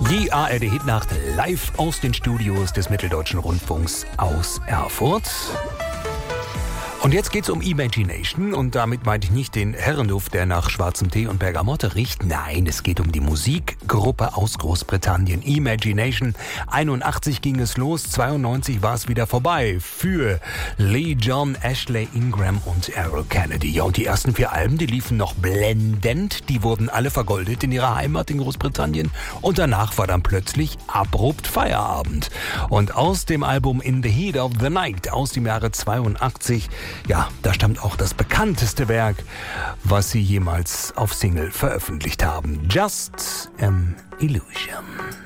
Die ARD-Hitnacht live aus den Studios des Mitteldeutschen Rundfunks aus Erfurt. Und jetzt geht's um Imagination und damit meine ich nicht den Herrenduft, der nach schwarzem Tee und Bergamotte riecht. Nein, es geht um die Musikgruppe aus Großbritannien. Imagination. 81 ging es los, 92 war es wieder vorbei für Lee John, Ashley Ingram und Errol Kennedy. Ja, und die ersten 4 Alben, die liefen noch blendend. Die wurden alle vergoldet in ihrer Heimat in Großbritannien. Und danach war dann plötzlich abrupt Feierabend. Und aus dem Album In the Heat of the Night aus dem Jahre 82, ja, da stammt auch das bekannteste Werk, was sie jemals auf Single veröffentlicht haben. Just an Illusion.